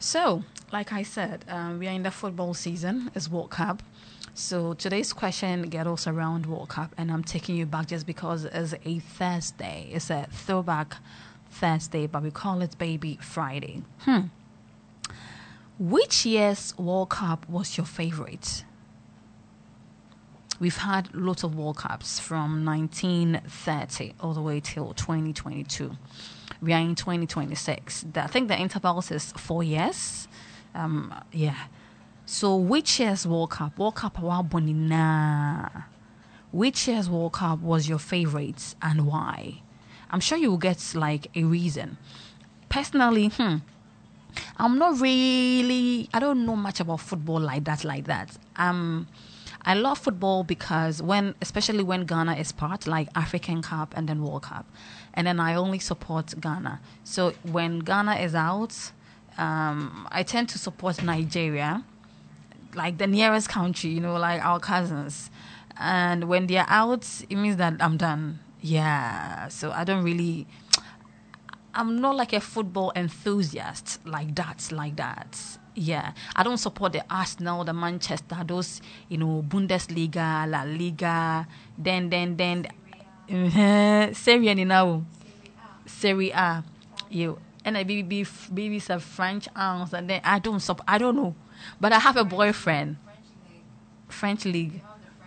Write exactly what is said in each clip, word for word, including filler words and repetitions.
So, like I said, um, we are in the football season. It's World Cup. So today's question gets around World Cup, and I'm taking you back just because it's a Thursday. It's a throwback Thursday, but we call it Baby Friday. Hmm. Which year's World Cup was your favorite? We've had lots of World Cups from nineteen thirty all the way till twenty twenty-two. We are in twenty twenty-six. I think the interval is four years. Um, yeah. So which year's World Cup? World Cup wa bonina. Which year's World Cup was your favorite and why? I'm sure you will get like a reason. Personally, hmm, I'm not really, I don't know much about football like that, like that. Um, I love football because when, especially when Ghana is part, like African Cup and then World Cup. And then I only support Ghana. So when Ghana is out, um, I tend to support Nigeria, like the nearest country, you know, like our cousins. And when they're out, it means that I'm done. Yeah. So I don't really, I'm not like a football enthusiast like that, like that. Yeah. I don't support the Arsenal, the Manchester, those, you know, Bundesliga, La Liga, then, then, then, uh, Serie A now. Serie A. You. And I baby, baby, some French arms, and then I don't support, I don't know. But I have a boyfriend. French League.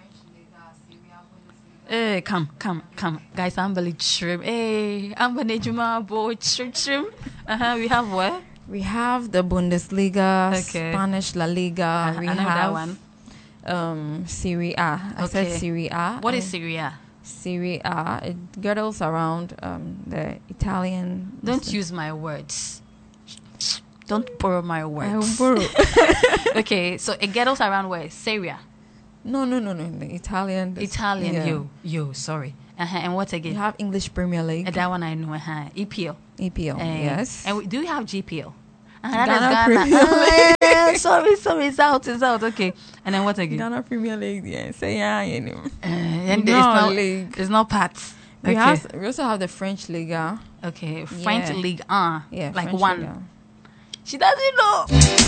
Hey, come, come, come. Guys, I'm really trim. Hey, I'm going to boy, trim, trim. Uh-huh, we have what? We have the Bundesliga, Okay. Spanish La Liga. Uh, we I know have that one. Um, Serie A. I said Okay. Serie A. What is and Serie A? Serie A? It girdles around um, the Italian. Don't use my words. Don't borrow my I words. will borrow. Okay, so it gets around where? Syria. No, no, no, no. The Italian. the- Italian, yeah. yo, yo, sorry. Uh-huh. And what You again? have English Premier League, Uh, that one I know. Uh-huh. E P L. E P L. Uh, Yes. And we, do you have G P L? Uh, that Ghana is Premier Ghana. Ah, sorry, sorry, it's out, it's out. Okay. And then what again? Ghana Premier League. Yeah. Say yeah, you know. Uh, and No, it's not league. It's not Pats. We Okay. have. We also have the French Liga. Okay. French Yeah. League. Uh, Yeah. like French one. Liga. She doesn't know.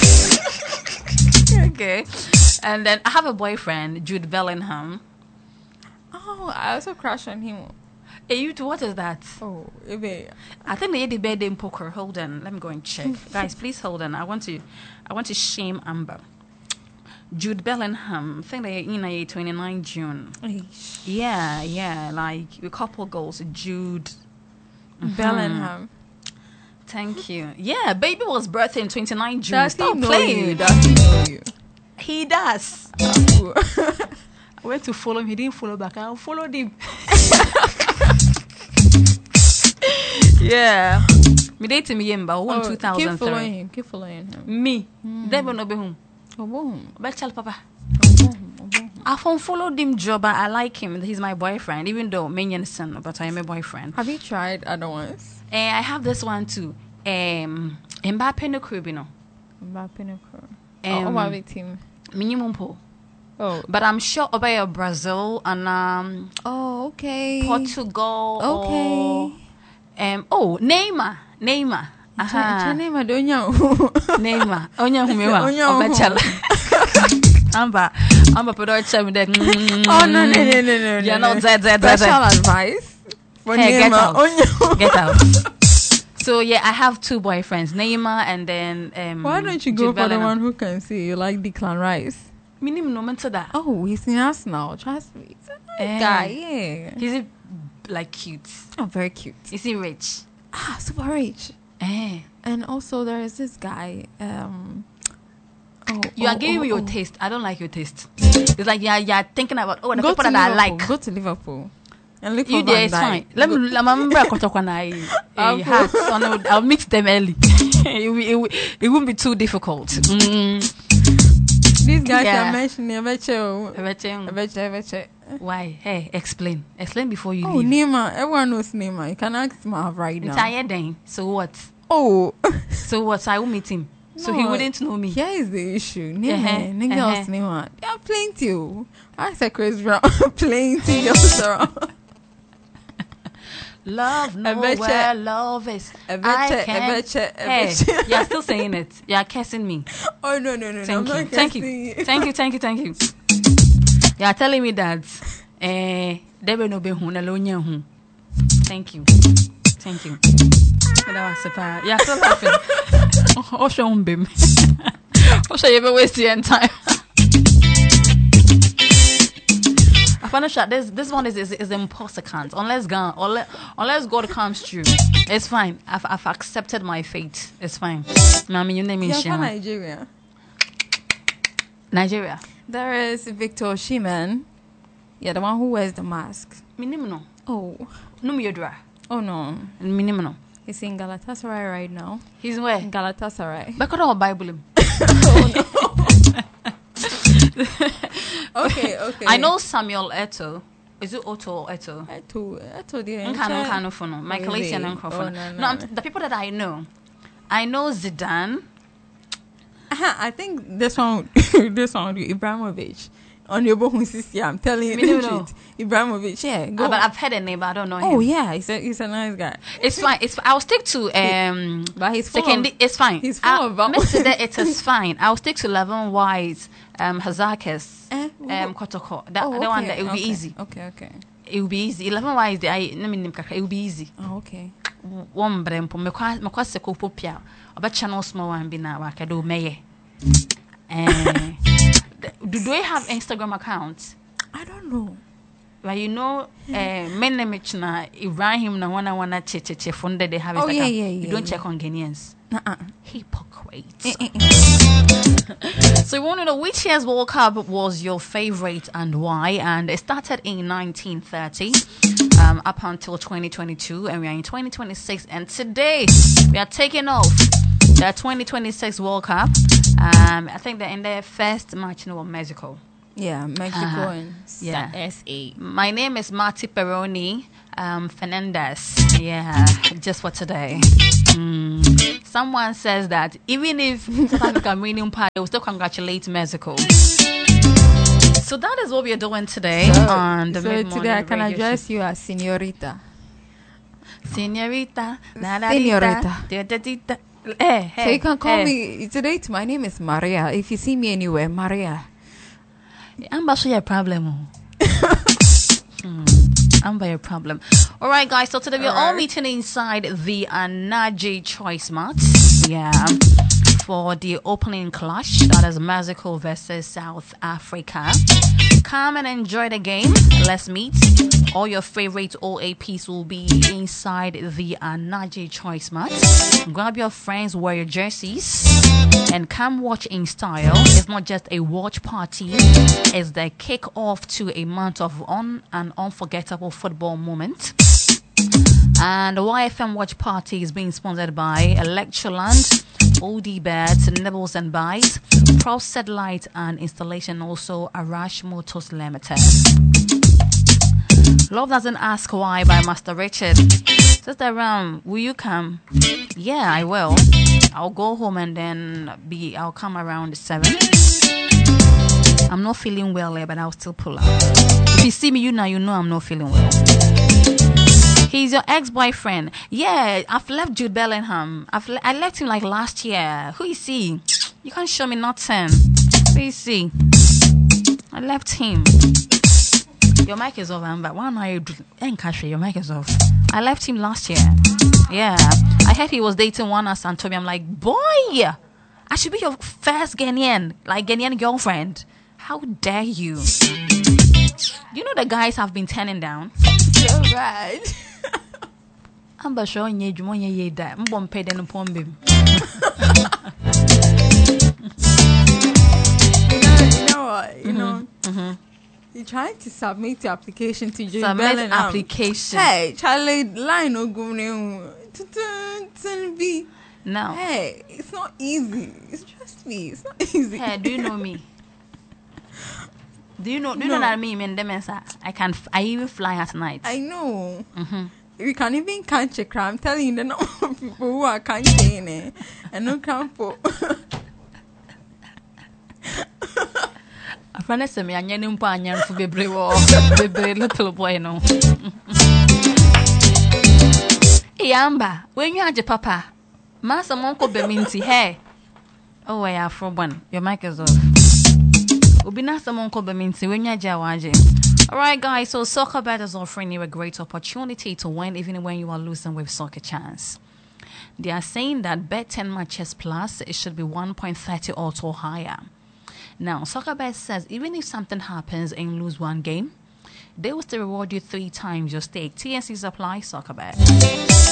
Okay. And then I have a boyfriend, Jude Bellingham. Oh, I also crush on him. Hey, you two, what is that? Oh, Ebe. I think they had the birthday in poker. Hold on. Let me go and check. Guys, please hold on. I want to I want to shame Amber. Jude Bellingham. I think they're in a twenty-nine June. Eesh. Yeah, yeah. Like a couple goals. Jude Mhm. Bellingham. Thank you. Yeah, baby was birthday in twenty-nine June. Does Stop he know playing. you? Does he know you? He does. Oh. I went to follow him. He didn't follow back. I followed him. Yeah. Me date me yemba one Oh, two thousand keep following three. him. Keep following him. Me. Mm. They will not be home. Oh, boom. Back tell Papa. Oh, boom. Oh, boom. I phone followed him job. but I like him. He's my boyfriend. Even though Minion son, but I am a boyfriend. Have you tried other ones? And I have this one too. Um, Mbappe no Krubino. Mbappe no Kro. Um, Oh, what about team? Minimum po. Oh. But I'm sure about Brazil and um Oh, okay. Portugal. Okay. Or, um. Oh, Neymar. Neymar. Cha Aha. name adonya. Neymar. Onya humewa. Onya Obechala. Amba. Amba pedo chemi de. Oh, no, no, no, no, no. You're no, not no. dead, dead, dead. Special advice for Hey, get Neymar. out. Onya. Get out. So yeah, I have two boyfriends, Neymar and then um. Why don't you go Jude for the Bellingham. one who can see you like Declan Rice? Minimum no mental that. Oh, he's in Arsenal. Trust me. He's a nice Eh. guy. Yeah. He's a, like cute. Oh, very cute. Is he rich? Ah, super rich. Eh. And also there is this guy. Um. Oh, You oh, are giving oh, me your oh. taste. I don't like your taste. It's like yeah, you're thinking about oh the Go people to that I Liverpool. like. Go to Liverpool. And look You for there Van is fine. Dijk. Let Go- me. I'm remember I hat. So no, I'll meet them early. it, will- it, will- it won't be too difficult. Mm. These guys Yeah. are mentioning Ebeche. Ebeche, Ebeche, Ebeche. why? Hey, explain. Explain before you Oh, leave. Neymar. Everyone knows Neymar. You can ask Mav right It's now. tired then. So what? Oh. So what? So I will meet him. So he No, wouldn't know me. Here is the issue. Neymar. Uh-huh, Niggas uh-huh. Neymar. They are plenty. Oh. I said Chris Brown. Plenty girls around. Love nowhere, love is. I can't. Hey, you're still saying it. You're cursing me. Oh no no no! Thank no, you, thank you, thank you, thank you, thank you. You're telling me that. Eh, Debe no be huna lonya hu. Thank you, thank you. You're still laughing. Oh, show him, baby. Oh, show you ever waste your time. I found out this this one is is, is imposter count. Unless God, unless, unless God comes through, it's fine. I've I've accepted my fate. It's fine. Mommy, your name is Shima. Nigeria. Nigeria. There is Victor Osimhen. Yeah, the one who wears the mask. Minimum. Oh, no me dry. Oh no. Minimum. He's in Galatasaray right now. He's where? In Galatasaray. Back on Bible him. Oh no. Okay, okay. I know Samuel Eto'o. Is it Otto or Eto'o? Eto'o, Eto'o. The Nkano Nkano for no. Michael Essien and Nkano. Oh, no, no. No, I'm, the people that I know. I know Zidane. Uh-huh, I think this one, this one, Ibrahimovic. On your bone, I'm telling you the truth. Ibrahimovic, yeah. Go. Uh, but I've heard a name, but I don't know him. Oh yeah, he's a he's a nice guy. It's fine. It's I'll stick to um. But he's full second. Of, it's fine. He's full I'll, of vowels. Mister It is fine. I'll stick to eleven Wise, um, Hazakis, eh? um, Kotoko. That oh, okay, the one that it will okay. be easy. Okay, okay. It will be easy. Eleven Wise. The I. Let me name It will be easy. Oh, okay. One brempo. Me kwa me kwa seko popia. Oba channel small one be na waka do meye. Eh. Do they have Instagram accounts? I don't know. But you know, uh, men na Ibrahim na wana wana che che che funde they have Instagram. Oh yeah, yeah, yeah. You don't yeah. check on Ghanaians. Uh-uh. Hypocrites. Eh, eh, eh. So we want to know which year's World Cup was your favorite and why. And it started in nineteen thirty um, up until twenty twenty-two, and we are in twenty twenty-six. And today we are taking off the twenty twenty-six World Cup. Um, I think they're in their first match in Mexico. Yeah, Mexico Uh-huh. and Yeah. S A. My name is Marty Peroni um, Fernandez. Yeah, just for today. Mm. Someone says that even if South Africa winning part, they will still congratulate Mexico. So that is what we are doing today So, on the so mid-morning today I can radio address show. you as Senorita. Senorita. Senorita. Senorita. Hey, hey, So you can call hey. me today. My name is Maria. If you see me anywhere, Maria. I'm about to your problem. mm, I'm by your problem. All right, guys. So today we're all, All right. meeting inside the Anaje Choice Mart. Yeah, for the opening clash. That is Mexico versus South Africa. Come and enjoy the game. Let's meet. All your favorite O A Ps will be inside the Anaje Choice Mart. Grab your friends, wear your jerseys, and come watch in style. It's not just a watch party, it's the kick-off to a month of on and unforgettable football moment. And the Y F M Watch Party is being sponsored by Electroland, Oldie Beds, Nibbles and Bites, Pro Satellite and Installation, also Arash Motors Limited. Love Doesn't Ask Why by Master Richard. Sister Ram, will you come? Yeah, I will. I'll go home and then be. I'll come around seven. I'm not feeling well there, but I'll still pull up. If you see me, you know, you know I'm not feeling well. He's your ex-boyfriend. Yeah, I've left Jude Bellingham. I've le- I left him like last year. Who is he? You can't show me nothing. Who is he? I left him. Your mic is off, Amber. Why are you doing? Your mic is off. I left him last year. Yeah. I heard he was dating one as Antomi. I'm like, boy, I should be your first Ghanaian, like Ghanaian girlfriend. How dare you? You know the guys have been turning down. So bad. Amber showing you you ye that. Mbom pay den upon bim. You know, you know what? You Mhm, know, mhm. you're trying to submit your application to Jude Submit Bellingham. application. Hey, Charlie, line no go be. No. Hey, it's not easy. It's trust me, it's not easy. Hey, do you know me? Do you know? Do you No. know that me, man? Them is, uh, I can. f- I even fly at night. I know. Mm-hmm. We can even catch a crime. I'm telling you, the number of people who are catching it and no campo. I find it me. I need to pay for bebre wo bebre little boy no. Yamba, when you had your papa, Master Monko Beminti, hey. Oh, I have for one. Your mic is off. Ubina Monko Beminti, when you had your waje. Alright, guys, so SoccerBet is offering you a great opportunity to win even when you are losing with Soccer Chance. They are saying that bet ten matches plus, it should be one point three zero or higher. Now, SoccerBet says even if something happens and you lose one game, they will still reward you three times your stake. T N Cs apply. SoccerBet.